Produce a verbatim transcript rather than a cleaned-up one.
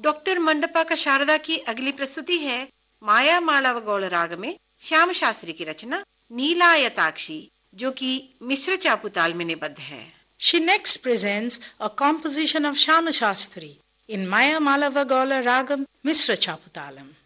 Doctor mandapa का शारदा की अगली प्रस्तुति है माया मालवगौल राग में श्याम शास्त्री की रचना नीलायताक्षी, जो कि मिश्र चापुताल में निबद्ध है। She next presents a composition of Shama Shastri in Maya Malava Gaula Ragam Misra Chaputalam.